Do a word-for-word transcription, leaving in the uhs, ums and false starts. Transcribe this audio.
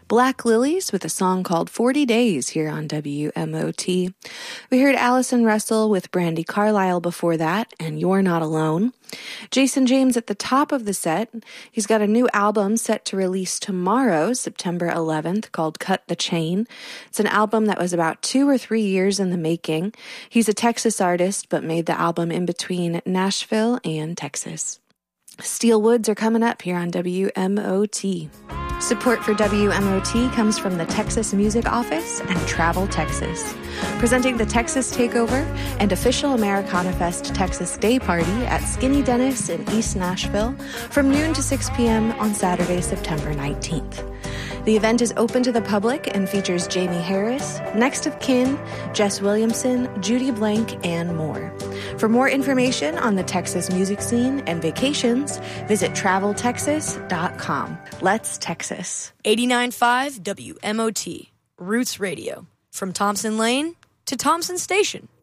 Black Lilies with a song called forty days here on W M O T. We heard Allison Russell with Brandi Carlile before that, and You're Not Alone. Jason James at the top of the set. He's got a new album set to release tomorrow, September eleventh, called Cut the Chain. It's an album that was about two or three years in the making. He's a Texas artist, but made the album in between Nashville and Texas. Steel Woods are coming up here on W M O T. Support for W M O T comes from the Texas Music Office and Travel Texas. Presenting the Texas Takeover and official Americana Fest Texas Day Party at Skinny Dennis in East Nashville from noon to six p.m. on Saturday, September nineteenth. The event is open to the public and features Jamie Harris, Next of Kin, Jess Williamson, Judy Blank, and more. For more information on the Texas music scene and vacations, visit travel texas dot com. Let's Texas. eighty-nine point five W M O T, Roots Radio. From Thompson Lane to Thompson Station.